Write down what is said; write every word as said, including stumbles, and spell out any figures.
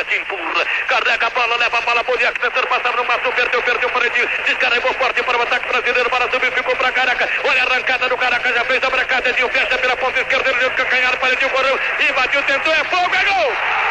bate, empurra, carrega a bola, leva a bola, Boniek tentando passar no maço, perdeu, perdeu para ele, descarregou forte para o ataque brasileiro, para subir, ficou para Caraca, olha a arrancada do Caraca, já fez a brecada, Edinho fecha pela ponta esquerda, ele deu canhar para Edinho, correu, invadiu, tentou, é fogo, é gol!